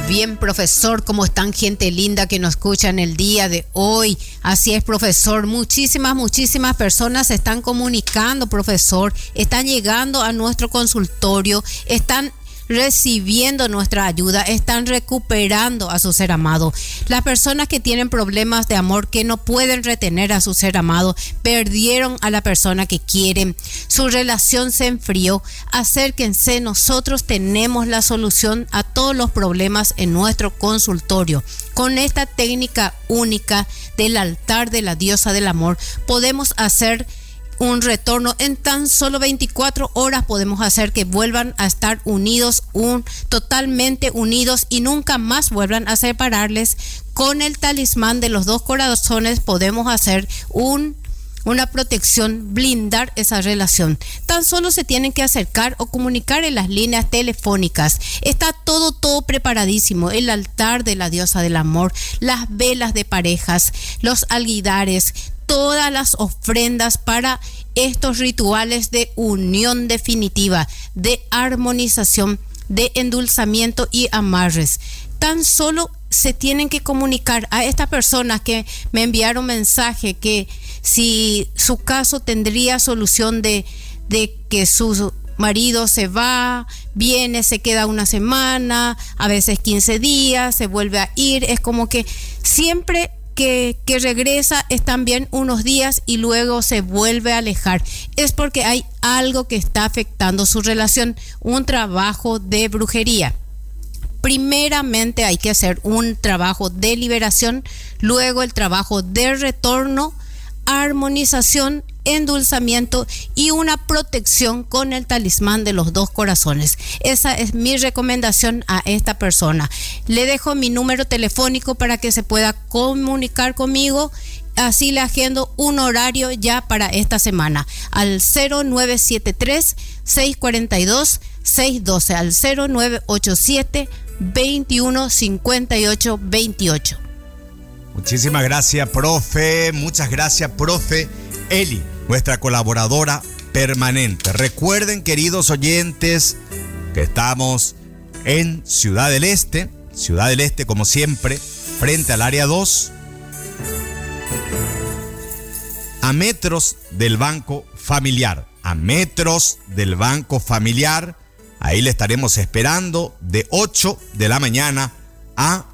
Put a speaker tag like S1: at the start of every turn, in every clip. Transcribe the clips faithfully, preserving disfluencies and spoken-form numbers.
S1: bien, profesor. ¿Cómo están, gente linda que nos escucha en el día de hoy? Así es, profesor. Muchísimas, muchísimas personas se están comunicando, profesor. Están llegando a nuestro consultorio. Están recibiendo nuestra ayuda, están recuperando a su ser amado. Las personas que tienen problemas de amor, que no pueden retener a su ser amado, perdieron a la persona que quieren, su relación se enfrió. Acérquense, nosotros tenemos la solución a todos los problemas en nuestro consultorio. Con esta técnica única del altar de la diosa del amor, podemos hacer un retorno en tan solo veinticuatro horas. Podemos hacer que vuelvan a estar unidos, un, totalmente unidos, y nunca más vuelvan a separarles. Con el talismán de los dos corazones podemos hacer un, una protección, blindar esa relación. Tan solo se tienen que acercar o comunicar en las líneas telefónicas. Está todo, todo preparadísimo. El altar de la diosa del amor, las velas de parejas, los alguidares, todas las ofrendas para estos rituales de unión definitiva, de armonización, de endulzamiento y amarres. Tan solo se tienen que comunicar a estas personas que me enviaron mensaje que si su caso tendría solución de, de que su marido se va, viene, se queda una semana, a veces quince días, se vuelve a ir. Es como que siempre Que, que regresa, es también unos días y luego se vuelve a alejar. Es porque hay algo que está afectando su relación, un trabajo de brujería. Primeramente hay que hacer un trabajo de liberación, luego el trabajo de retorno, armonización, endulzamiento y una protección con el talismán de los dos corazones. Esa es mi recomendación a esta persona. Le dejo mi número telefónico para que se pueda comunicar conmigo. Así le agendo un horario ya para esta semana al cero nueve siete tres, seis cuatro dos, seis uno dos, al cero nueve ocho siete, veintiuno cincuenta y ocho veintiocho.
S2: Muchísimas gracias, profe. Muchas gracias, profe Eli, nuestra colaboradora permanente. Recuerden, queridos oyentes, que estamos en Ciudad del Este. Ciudad del Este, como siempre, frente al área dos, a metros del Banco Familiar. A metros del Banco Familiar. Ahí le estaremos esperando de ocho de la mañana a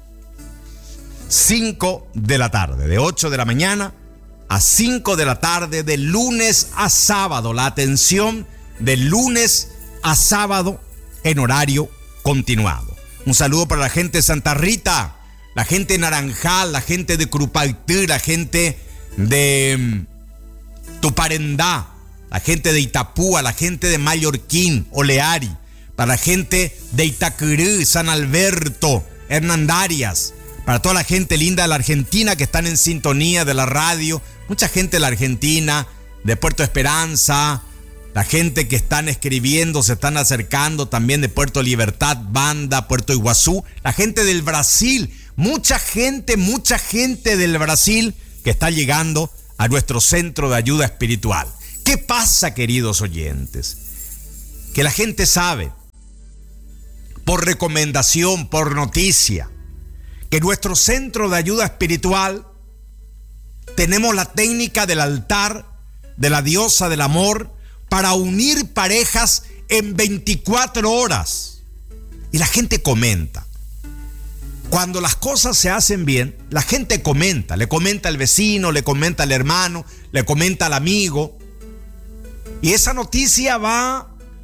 S2: cinco de la tarde. De ocho de la mañana a cinco de la tarde, de lunes a sábado. La atención de lunes a sábado en horario continuado. Un saludo para la gente de Santa Rita, la gente de Naranjal, la gente de Curupaytí, la gente de Tuparendá, la gente de Itapúa, la gente de Mallorquín, Oleari, para la gente de Itaquirú, San Alberto, Hernandarias, para toda la gente linda de la Argentina que están en sintonía de la radio, mucha gente de la Argentina, de Puerto Esperanza, la gente que están escribiendo, se están acercando también de Puerto Libertad, Banda, Puerto Iguazú, la gente del Brasil, mucha gente, mucha gente del Brasil que está llegando a nuestro centro de ayuda espiritual. ¿Qué pasa, queridos oyentes? Que la gente sabe, por recomendación, por noticia, que nuestro centro de ayuda espiritual tenemos la técnica del altar de la diosa del amor para unir parejas en veinticuatro horas. Y la gente comenta. Cuando las cosas se hacen bien, la gente comenta. Le comenta al vecino, le comenta al hermano, le comenta al amigo. Y esa noticia va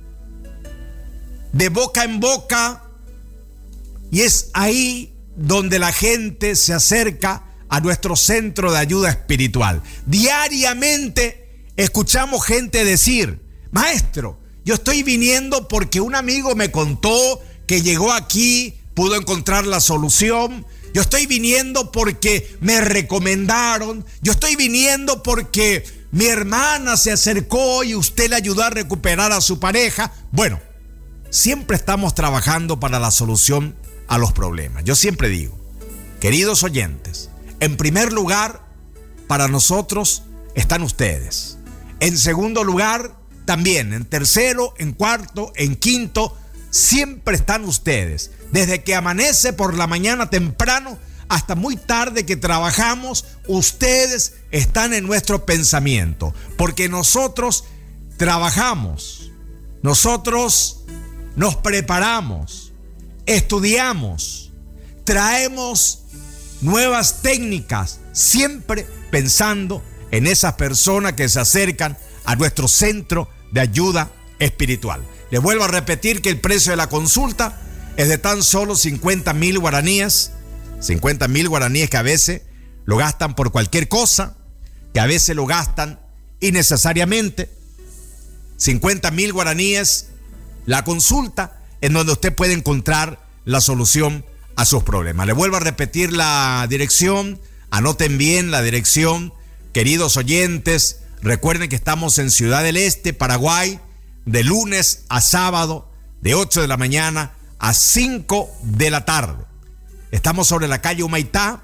S2: de boca en boca. Y es ahí donde la gente se acerca a nuestro centro de ayuda espiritual. Diariamente escuchamos gente decir: maestro, yo estoy viniendo porque un amigo me contó que llegó aquí, pudo encontrar la solución. Yo estoy viniendo porque me recomendaron. Yo estoy viniendo porque mi hermana se acercó y usted le ayudó a recuperar a su pareja. Bueno, siempre estamos trabajando para la solución a los problemas. Yo siempre digo, queridos oyentes, en primer lugar, para nosotros están ustedes. En segundo lugar, también. En tercero, en cuarto, en quinto, siempre están ustedes. Desde que amanece por la mañana temprano hasta muy tarde que trabajamos, ustedes están en nuestro pensamiento, porque nosotros trabajamos, nosotros nos preparamos, estudiamos, traemos nuevas técnicas, siempre pensando en esas personas que se acercan a nuestro centro de ayuda espiritual. Les vuelvo a repetir que el precio de la consulta es de tan solo cincuenta mil guaraníes, cincuenta mil guaraníes que a veces lo gastan por cualquier cosa, que a veces lo gastan innecesariamente. cincuenta mil guaraníes la consulta, en donde usted puede encontrar la solución a sus problemas. Le vuelvo a repetir la dirección, anoten bien la dirección, queridos oyentes. Recuerden que estamos en Ciudad del Este, Paraguay, de lunes a sábado, de ocho de la mañana a cinco de la tarde. Estamos sobre la calle Humaitá,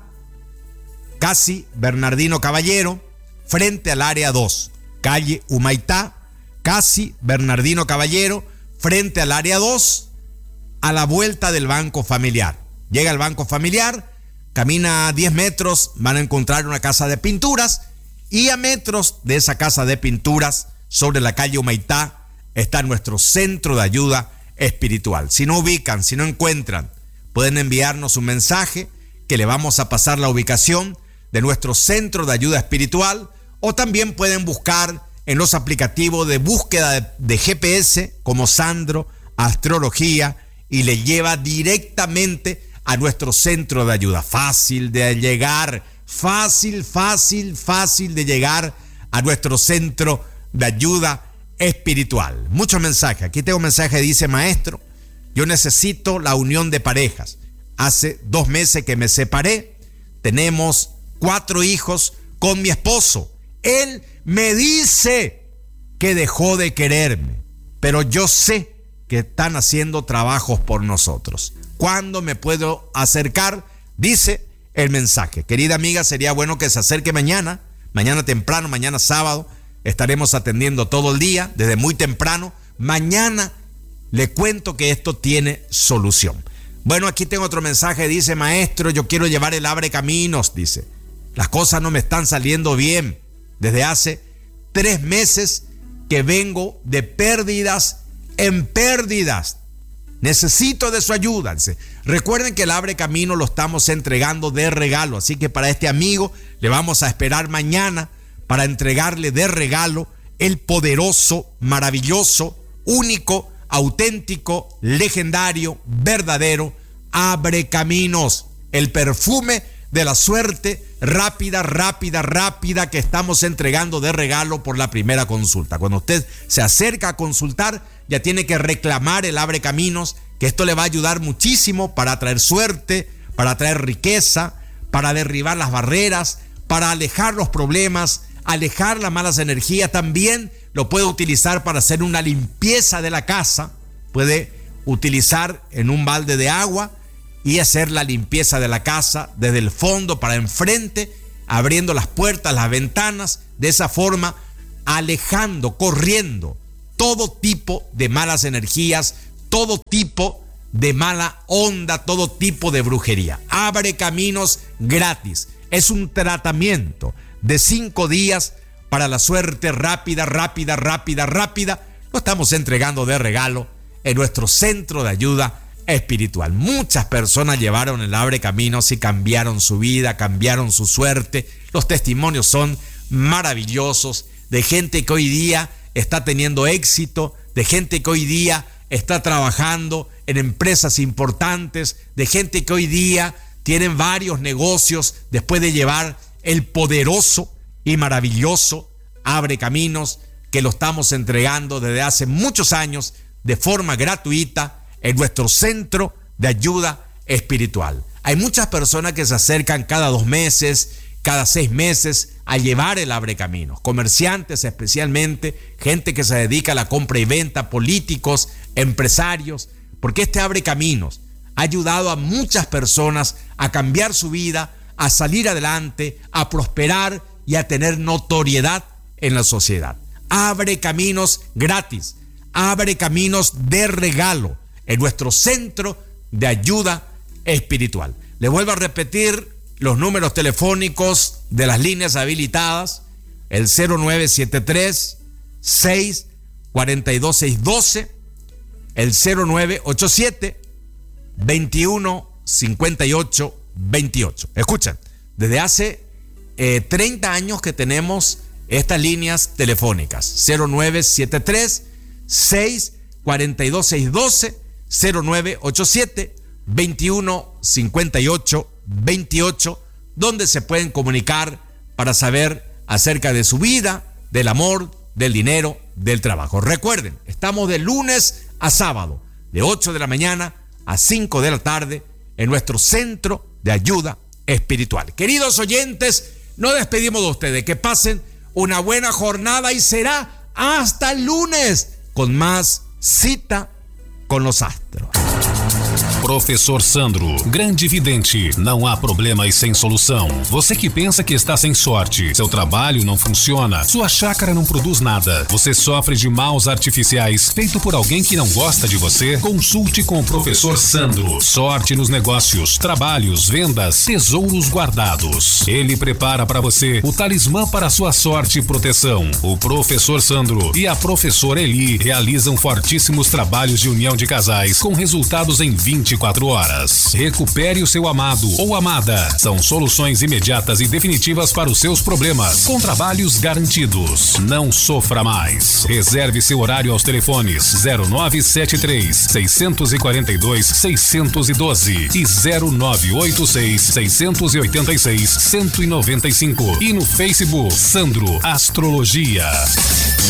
S2: casi Bernardino Caballero, frente al área dos. Calle Humaitá, casi Bernardino Caballero, frente al área dos, a la vuelta del Banco Familiar. Llega al Banco Familiar, camina diez metros, van a encontrar una casa de pinturas, y a metros de esa casa de pinturas, sobre la calle Humaitá, está nuestro centro de ayuda espiritual. Si no ubican, si no encuentran, pueden enviarnos un mensaje que le vamos a pasar la ubicación de nuestro centro de ayuda espiritual, o también pueden buscar en los aplicativos de búsqueda de, de G P S como Sandro Astrología, y le lleva directamente a nuestro centro de ayuda. Fácil de llegar, fácil, fácil, fácil de llegar a nuestro centro de ayuda espiritual. Muchos mensajes. Aquí tengo un mensaje que dice: maestro, yo necesito la unión de parejas. Hace dos meses que me separé. Tenemos cuatro hijos con mi esposo. Él me dice que dejó de quererme, pero yo sé que están haciendo trabajos por nosotros. ¿Cuándo me puedo acercar? Dice el mensaje. Querida amiga, sería bueno que se acerque mañana, mañana temprano, mañana sábado. Estaremos atendiendo todo el día, desde muy temprano. Mañana le cuento que esto tiene solución. Bueno, aquí tengo otro mensaje. Dice: maestro, yo quiero llevar el Abre Caminos. Dice: las cosas no me están saliendo bien. Desde hace tres meses que vengo de pérdidas en pérdidas. Necesito de su ayuda. Dice, recuerden que el Abre Camino lo estamos entregando de regalo. Así que para este amigo le vamos a esperar mañana para entregarle de regalo el poderoso, maravilloso, único, auténtico, legendario, verdadero Abre Caminos. El perfume de la suerte rápida, rápida, rápida que estamos entregando de regalo por la primera consulta. Cuando usted se acerca a consultar, ya tiene que reclamar el Abre Caminos, que esto le va a ayudar muchísimo para traer suerte, para traer riqueza, para derribar las barreras, para alejar los problemas, alejar las malas energías. También lo puede utilizar para hacer una limpieza de la casa. Puede utilizar en un balde de agua y hacer la limpieza de la casa desde el fondo para enfrente, abriendo las puertas, las ventanas, de esa forma alejando, corriendo todo tipo de malas energías, todo tipo de mala onda, todo tipo de brujería. Abre Caminos gratis. Es un tratamiento de cinco días para la suerte rápida, rápida, rápida, rápida. Lo estamos entregando de regalo en nuestro centro de ayuda espiritual. Muchas personas llevaron el Abre Caminos y cambiaron su vida, cambiaron su suerte. Los testimonios son maravillosos de gente que hoy día está teniendo éxito, de gente que hoy día está trabajando en empresas importantes, de gente que hoy día tienen varios negocios después de llevar el poderoso y maravilloso Abre Caminos, que lo estamos entregando desde hace muchos años de forma gratuita en nuestro centro de ayuda espiritual. Hay muchas personas que se acercan cada dos meses, cada seis meses a llevar el Abre Caminos. Comerciantes especialmente, gente que se dedica a la compra y venta, políticos, empresarios, porque este Abre Caminos ha ayudado a muchas personas a cambiar su vida, a salir adelante, a prosperar y a tener notoriedad en la sociedad. Abre Caminos gratis, Abre Caminos de regalo. en nuestro centro de ayuda espiritual. Les vuelvo a repetir los números telefónicos de las líneas habilitadas: el cero nueve siete tres, seis cuatro dos, seis uno dos, el cero nueve ocho siete, veintiuno cincuenta y ocho veintiocho. Escuchen, desde hace eh, treinta años que tenemos estas líneas telefónicas: cero nueve siete tres, seis cuatro dos, seis uno dos, cero nueve ocho siete, veintiuno cincuenta y ocho veintiocho, donde se pueden comunicar para saber acerca de su vida, del amor, del dinero, del trabajo. Recuerden, estamos de lunes a sábado, de ocho de la mañana a cinco de la tarde, en nuestro centro de ayuda espiritual. Queridos oyentes, nos despedimos de ustedes. Que pasen una buena jornada y será hasta el lunes con más Cita com os Astros.
S3: Professor Sandro, grande vidente, não há problema e sem solução. Você que pensa que está sem sorte, seu trabalho não funciona, sua chácara não produz nada, você sofre de maus artificiais feito por alguém que não gosta de você, consulte com o Professor Sandro. Sorte nos negócios, trabalhos, vendas, tesouros guardados. Ele prepara para você o talismã para sua sorte e proteção. O Professor Sandro e a Professora Eli realizam fortíssimos trabalhos de união de casais com resultados em vinte e quatro horas. Recupere o seu amado ou amada. São soluções imediatas e definitivas para os seus problemas, com trabalhos garantidos. Não sofra mais. Reserve seu horário aos telefones zero nove sete três, seis quatro dois, seis um dois e zero nove oito seis, seis oito seis, um nove cinco e no Facebook Sandro Astrologia.